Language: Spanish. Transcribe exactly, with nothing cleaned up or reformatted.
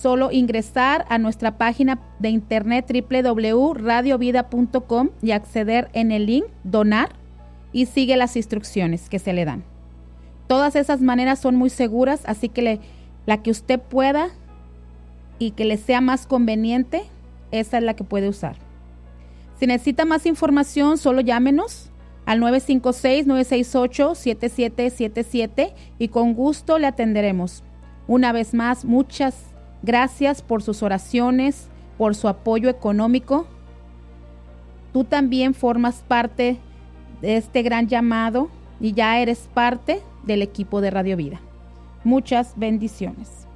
solo ingresar a nuestra página de internet doble u doble u doble u punto radio vida punto com y acceder en el link donar y sigue las instrucciones que se le dan. Todas esas maneras son muy seguras, así que le, la que usted pueda y que le sea más conveniente, esa es la que puede usar. Si necesita más información, solo llámenos al nueve cinco seis, nueve seis ocho, siete siete siete siete y con gusto le atenderemos. Una vez más, muchas gracias por sus oraciones, por su apoyo económico. Tú también formas parte de este gran llamado y ya eres parte del equipo de Radio Vida. Muchas bendiciones.